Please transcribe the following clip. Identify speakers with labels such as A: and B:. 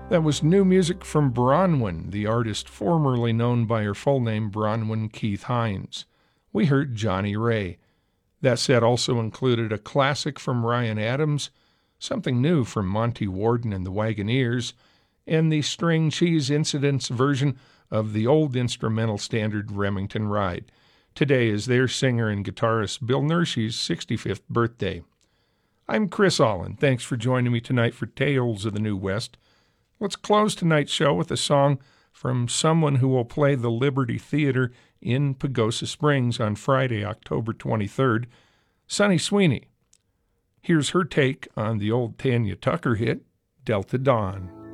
A: That was new music from Bronwyn, the artist formerly known by her full name Bronwyn Keith Hines. We heard Johnny Ray. That set also included a classic from Ryan Adams, something new from Monty Warden and the Wagoneers, and the String Cheese Incidents version of the old instrumental standard Remington Ride. Today is their singer and guitarist Bill Nerschy's 65th birthday. I'm Chris Allen. Thanks for joining me tonight for Tales of the New West. Let's close tonight's show with a song from someone who will play the Liberty Theater in Pagosa Springs on Friday, October 23rd, Sunny Sweeney. Here's her take on the old Tanya Tucker hit, Delta Dawn.